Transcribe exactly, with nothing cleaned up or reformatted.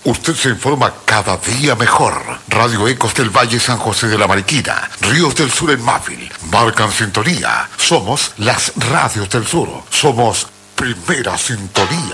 Usted se informa cada día mejor. Radio Ecos del Valle San José de la Mariquina, Ríos del Sur en Mávil, marcan sintonía. Somos las radios del sur. Somos Primera Sintonía.